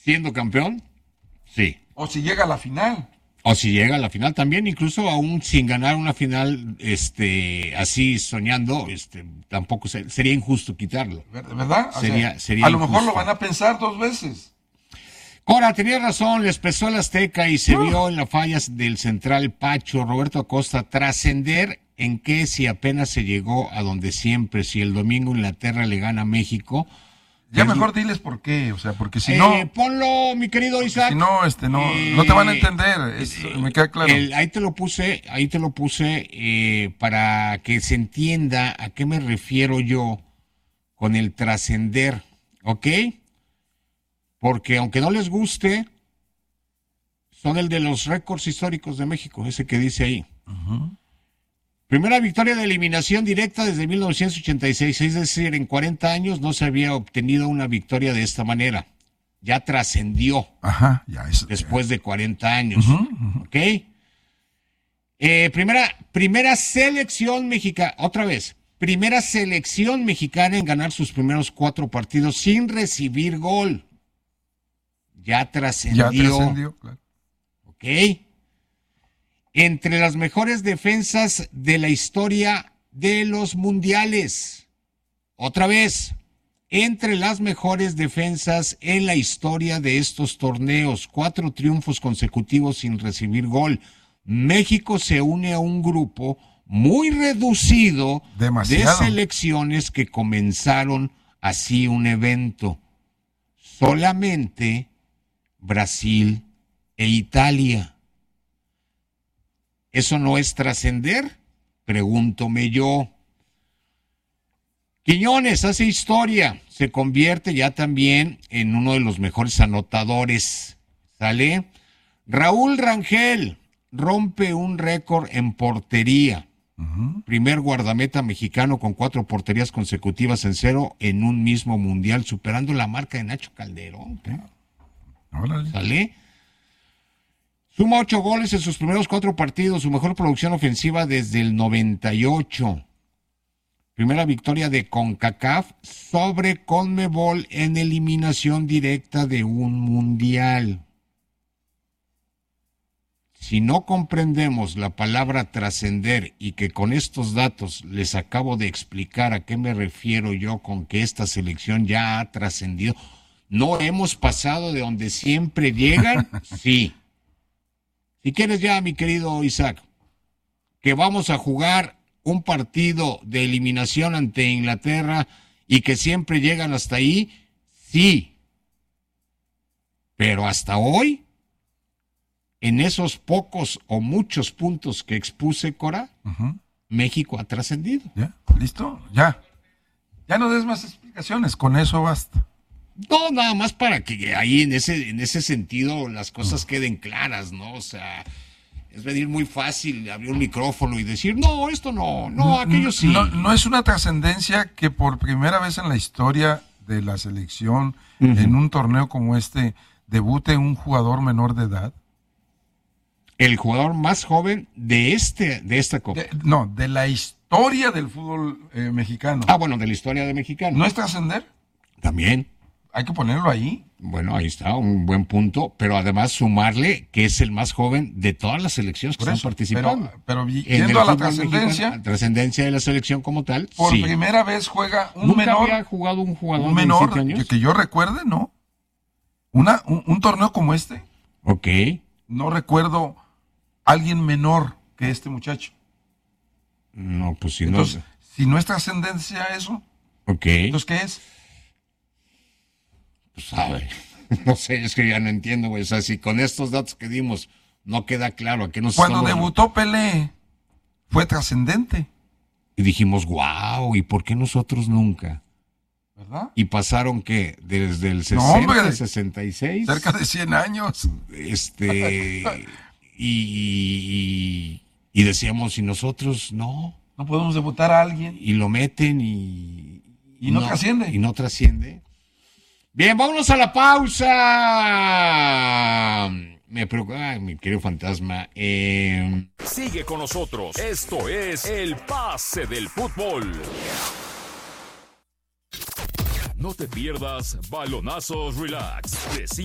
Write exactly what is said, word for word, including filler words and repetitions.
siendo campeón, sí. O si llega a la final. O si llega a la final también, incluso aún sin ganar una final, este, así soñando, este, tampoco se, sería injusto quitarlo. ¿Verdad? O sería, sea, sería a lo injusto. mejor lo van a pensar dos veces. Cora, tenía razón, les pesó el Azteca y se Uh. vio en las fallas del central Pacho, Roberto Acosta, trascender en que si apenas se llegó a donde siempre, si el domingo Inglaterra le gana a México. Ya pues, mejor diles por qué, o sea, porque si eh, no... ponlo, mi querido Isaac. Si no, este, no, eh, no te van a entender, es, eh, me queda claro. El, ahí te lo puse, ahí te lo puse eh, para que se entienda a qué me refiero yo con el trascender, ¿ok? Porque aunque no les guste, son el de los récords históricos de México, ese que dice ahí. Uh-huh. Primera victoria de eliminación directa desde mil novecientos ochenta y seis, es decir, en cuarenta años no se había obtenido una victoria de esta manera. Ya trascendió. Ajá, ya es. Después de cuarenta años. Uh-huh, uh-huh. ¿Ok? Eh, primera, primera selección mexicana, otra vez, primera selección mexicana en ganar sus primeros cuatro partidos sin recibir gol. Ya trascendió. Ya trascendió, claro. ¿Ok? Entre las mejores defensas de la historia de los mundiales. Otra vez, entre las mejores defensas en la historia de estos torneos. Cuatro triunfos consecutivos sin recibir gol. México se une a un grupo muy reducido Demasiado. de selecciones que comenzaron así un evento. Solamente Brasil e Italia. ¿Eso no es trascender? Pregúntome yo. Quiñones hace historia, se convierte ya también en uno de los mejores anotadores. ¿Sale? Raúl Rangel rompe un récord en portería. Uh-huh. Primer guardameta mexicano con cuatro porterías consecutivas en cero en un mismo mundial, superando la marca de Nacho Calderón. Órale. ¿Sale? Suma ocho goles en sus primeros cuatro partidos, su mejor producción ofensiva desde el noventa y ocho. Primera victoria de CONCACAF sobre CONMEBOL en eliminación directa de un mundial. Si no comprendemos la palabra trascender y que con estos datos les acabo de explicar a qué me refiero yo con que esta selección ya ha trascendido, ¿no hemos pasado de donde siempre llegan? Sí. Si quieres ya, mi querido Isaac, que vamos a jugar un partido de eliminación ante Inglaterra y que siempre llegan hasta ahí, sí. Pero hasta hoy, en esos pocos o muchos puntos que expuse, Cora, uh-huh. México ha trascendido. ¿Ya? ¿Listo? Ya. Ya no des más explicaciones, con eso basta. No, nada más para que ahí en ese, en ese sentido las cosas queden claras, ¿no? O sea, es venir muy fácil abrir un micrófono y decir, no, esto no, no, aquello sí. No, no es una trascendencia que por primera vez en la historia de la selección, uh-huh. en un torneo como este, debute un jugador menor de edad. El jugador más joven de este, de esta Copa. De, no, de la historia del fútbol eh, mexicano. Ah, bueno, de la historia de mexicano. ¿No es trascender? También. Hay que ponerlo ahí. Bueno, ahí está, un buen punto, pero además sumarle que es el más joven de todas las selecciones que Por están eso, participando. Pero, pero yendo a la trascendencia, la trascendencia de la selección como tal, por sí. primera vez juega un ¿Nunca menor. había jugado un jugador un menor de años? Que yo recuerde, ¿no? Una, un, un torneo como este. Ok. No recuerdo alguien menor que este muchacho. No, pues si entonces, no. Si no es trascendencia eso, ok. Entonces, ¿qué es? Pues sabe. No sé, es que ya no entiendo, güey. O sea, si con estos datos que dimos no queda claro a qué nos Cuando estamos... debutó Pelé, fue trascendente. Y dijimos, wow, ¿y por qué nosotros nunca? ¿Verdad? Y pasaron, ¿qué? Desde el sesenta, no, hombre, sesenta y seis. Cerca de cien años. Este... y, y decíamos, ¿y nosotros no? No podemos debutar a alguien. Y lo meten y... Y no, no trasciende. Y no trasciende. Bien, vámonos a la pausa. Me preocupa, ay, mi querido fantasma. Eh... Sigue con nosotros. Esto es El Pase del Fútbol. No te pierdas Balonazos Relax. De